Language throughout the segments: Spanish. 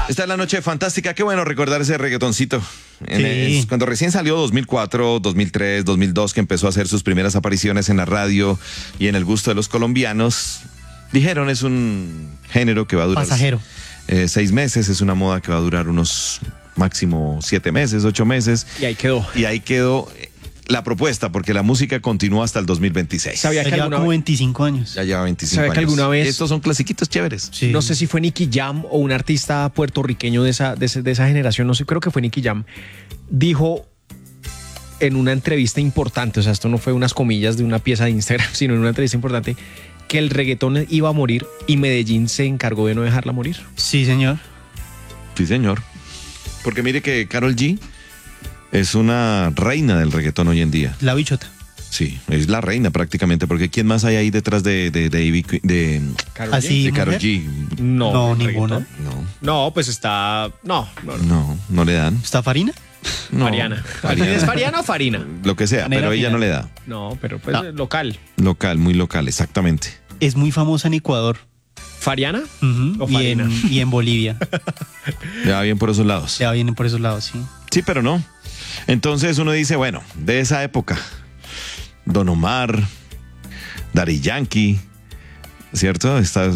Esta es la noche fantástica. Qué bueno recordar ese reggaetoncito. Sí. Cuando recién salió 2004, 2003, 2002, que empezó a hacer sus primeras apariciones en la radio y en el gusto de los colombianos, dijeron es un género que va a durar Pasajero. 6 meses, es una moda que va a durar unos máximo 7 meses, 8 meses. Y ahí quedó. Y ahí quedó la propuesta, porque la música continúa hasta el 2026. Sabía que Ya lleva alguna como vez, 25 años. Ya lleva 25 ¿Sabe años. que alguna vez- Estos son clasiquitos chéveres. Sí. no sé si fue Nicky Jam o un artista puertorriqueño de esa generación, no sé, creo que fue Nicky Jam, dijo en una entrevista importante, o sea, esto no fue unas comillas de una pieza de Instagram, sino en una entrevista importante, que el reggaetón iba a morir y Medellín se encargó de no dejarla morir. Sí, señor. Sí, señor. Porque mire que Karol G es una reina del reggaetón hoy en día. La bichota. Sí, es la reina prácticamente, porque ¿quién más hay ahí detrás de Karol Así. G. Karol mujer? G? No, ¿el ninguna. reggaetón? No, No, pues está. No. no le dan. ¿Está Farina? No, Fariana. Fariana. ¿Es Fariana o Farina? Lo que sea, Manera pero ella final. no le da. No, pero pues Ah. local. Local, muy local, exactamente. Es muy famosa en Ecuador. ¿Fariana? Ujú. O y, Farina. y en Bolivia. Le va bien por esos lados. Ya vienen por esos lados, sí. Sí, pero no. Entonces uno dice, bueno, de esa época, Don Omar, Daddy Yankee, ¿cierto? Estás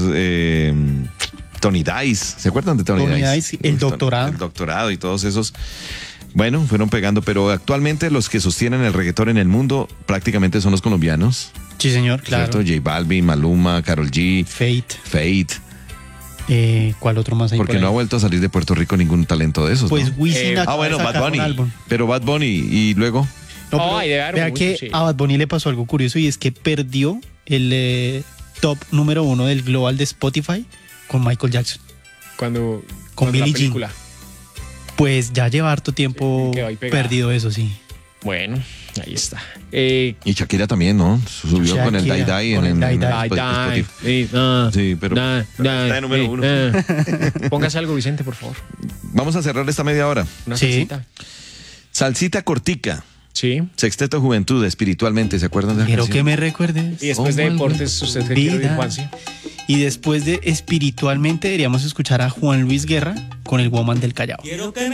Tony Dice, ¿se acuerdan de Tony Tony Dice? Dice, el doctorado. El doctorado y todos esos. Bueno, fueron pegando, pero actualmente los que sostienen el reggaetón en el mundo prácticamente son los colombianos, Sí, señor, claro. ¿cierto? J Balvin, Maluma, Karol G, Fate. Fate, ¿Cuál otro más hay porque por no ha ahí? vuelto a salir de Puerto Rico ningún talento de esos, Pues ¿no? Wisin acaba Bueno, de Bad sacar un Bunny, álbum. pero Bad Bunny y luego... No, pero Ay, debe haber vea mucho, que sí. a Bad Bunny le pasó algo curioso y es que perdió el top número 1 del global de Spotify con Michael Jackson. Cuando. Con la Billie Jean. película. Pues ya lleva harto tiempo Quedó ahí pegada. perdido eso, sí. Bueno, ahí está. Y Shakira también, ¿no? Subió con el Shakira, Die Die con el Die Die. Spotify. Sí, pero está de número 1. Póngase algo, Vicente, por favor. Vamos a cerrar esta media hora. Una Sí. salsita. Salsita cortica, Sí. Sexteto Juventud, espiritualmente, ¿se acuerdan de la Quiero que canción? me recuerdes. Y después de Oh, deportes, ¿usted qué quiere oír, vida. Juansi? Y después de espiritualmente deberíamos escuchar a Juan Luis Guerra con el Woman del Callao.